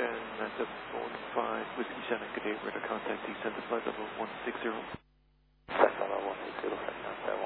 Ocean 715 Whiskey 7, good day, radar contact descend to flight level 160.